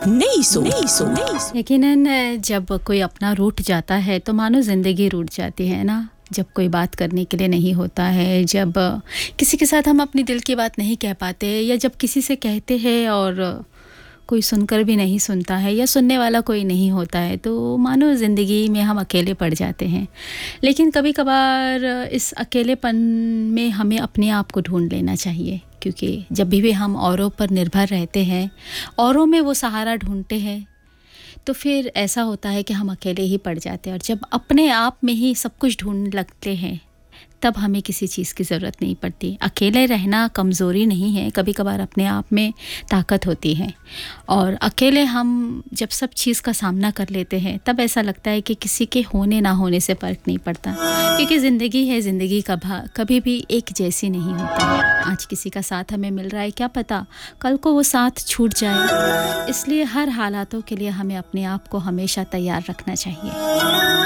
यकीनन जब कोई अपना रूठ जाता है तो मानो ज़िंदगी रूठ जाती है ना। जब कोई बात करने के लिए नहीं होता है, जब किसी के साथ हम अपनी दिल की बात नहीं कह पाते, या जब किसी से कहते हैं और कोई सुनकर भी नहीं सुनता है या सुनने वाला कोई नहीं होता है, तो मानो ज़िंदगी में हम अकेले पड़ जाते हैं। लेकिन कभी-कभार इस अकेलेपन में हमें अपने आप को ढूंढ लेना चाहिए, क्योंकि जब भी हम औरों पर निर्भर रहते हैं, औरों में वो सहारा ढूंढते हैं, तो फिर ऐसा होता है कि हम अकेले ही पड़ जाते हैं। और जब अपने आप में ही सब कुछ ढूंढने लगते हैं, तब हमें किसी चीज़ की ज़रूरत नहीं पड़ती। अकेले रहना कमज़ोरी नहीं है, कभी कभार अपने आप में ताकत होती है। और अकेले हम जब सब चीज़ का सामना कर लेते हैं, तब ऐसा लगता है कि किसी के होने ना होने से फ़र्क नहीं पड़ता, क्योंकि ज़िंदगी है, ज़िंदगी कभी भी एक जैसी नहीं होती है। आज किसी का साथ हमें मिल रहा है, क्या पता कल को वो साथ छूट जाए। इसलिए हर हालातों के लिए हमें अपने आप को हमेशा तैयार रखना चाहिए।